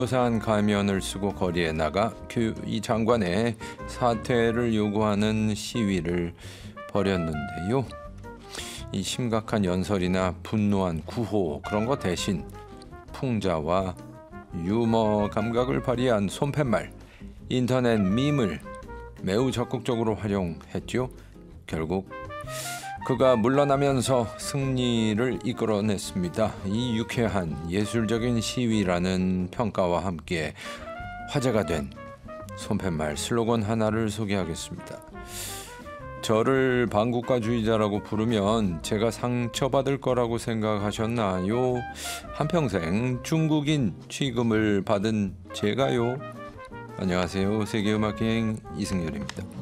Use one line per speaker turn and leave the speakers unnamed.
산 가면을 쓰고 거리에 나가 교위 장관의 사퇴를 요구하는 시위를 벌였는데요. 이 심각한 연설이나 분노한 구호 그런 거 대신 풍자와 유머 감각을 발휘한 손팻말, 인터넷 밈을 매우 적극적으로 활용했죠. 결국 그가 물러나면서 승리를 이끌어냈습니다. 이 유쾌한 예술적인 시위라는 평가와 함께 화제가 된 손팻말 슬로건 하나를 소개하겠습니다. 저를 반국가주의자라고 부르면 제가 상처받을 거라고 생각하셨나요? 한평생 중국인 취급을 받은 제가요. 안녕하세요. 세계음악여행 이승열입니다.